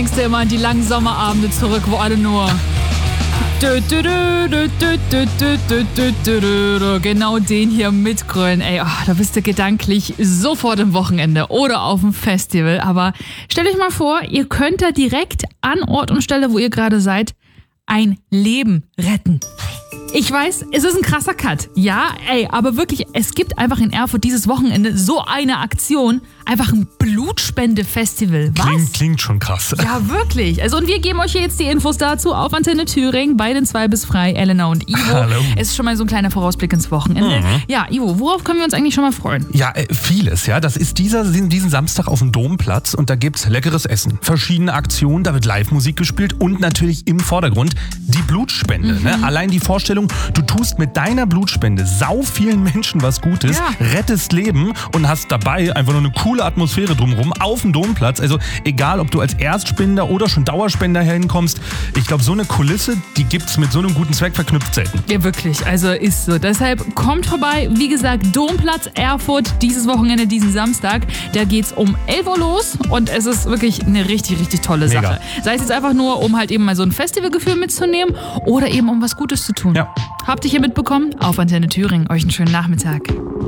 denkst du immer an die langen Sommerabende zurück, wo alle nur... Genau den hier mitgrölen. Ey, da bist du gedanklich sofort im Wochenende oder auf dem Festival. Aber stellt euch mal vor, ihr könnt da direkt an Ort und Stelle, wo ihr gerade seid, ein Leben retten. Ich weiß, es ist ein krasser Cut. Ja, aber wirklich, es gibt einfach in Erfurt dieses Wochenende so eine Aktion. Einfach ein Blutspende-Festival. Was? Klingt schon krass. Ja, wirklich. Also, und wir geben euch hier jetzt die Infos dazu auf Antenne Thüringen bei den 2 bis frei, Elena und Ivo. Hallo. Es ist schon mal so ein kleiner Vorausblick ins Wochenende. Ja, Ivo, worauf können wir uns eigentlich schon mal freuen? Ja, vieles, ja. Das ist diesen Samstag auf dem Domplatz und da gibt's leckeres Essen. Verschiedene Aktionen, da wird Live-Musik gespielt und natürlich im Vordergrund die Blutspende. Ne? Allein die Vorstellung, du tust mit deiner Blutspende sau vielen Menschen was Gutes, rettest Leben und hast dabei einfach nur eine coole Atmosphäre drumherum auf dem Domplatz. Also egal, ob du als Erstspender oder schon Dauerspender hinkommst, ich glaube, so eine Kulisse, die gibt's mit so einem guten Zweck verknüpft selten. Ja, wirklich. Also ist so. Deshalb kommt vorbei. Wie gesagt, Domplatz Erfurt dieses Wochenende, diesen Samstag. Da geht's um 11 Uhr los und es ist wirklich eine richtig, richtig tolle Sache. Sei es jetzt einfach nur, um halt eben mal so ein Festivalgefühl mitzunehmen oder eben um was Gutes zu tun. Ja. Habt ihr hier mitbekommen? Auf Antenne Thüringen. Euch einen schönen Nachmittag.